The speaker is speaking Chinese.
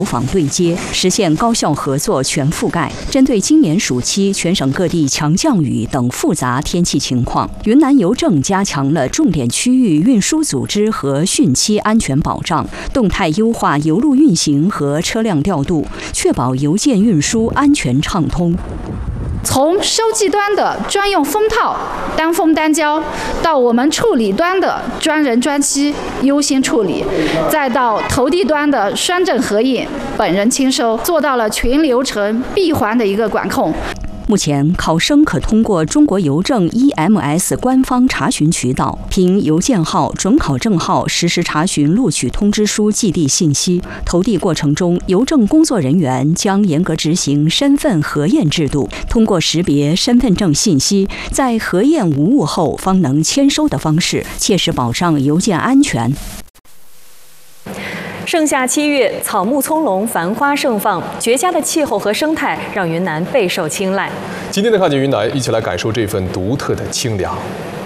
坊对接，实现高效合作全覆盖。针对今年暑期全省各地强降雨等复杂天气情况，云南邮政加强了重点区域运输组织和汛期安全保障，动态优化邮路运行和车辆调度，确保邮件运输安全畅通。 从收寄端的专用封套、单封单交，到我们处理端的专人专期优先处理，再到投递端的双证合印、本人签收，做到了全流程闭环的一个管控。 目前，考生可通过中国邮政 EMS 官方查询渠道，凭邮件号、准考证号实时查询录取通知书寄递信息。投递过程中，邮政工作人员将严格执行身份核验制度，通过识别身份证信息，在核验无误后方能签收的方式，切实保障邮件安全。 盛夏7月，草木葱茏，繁花盛放，绝佳的气候和生态让云南备受青睐。 今天的看见云南，一起来感受这份独特的清凉。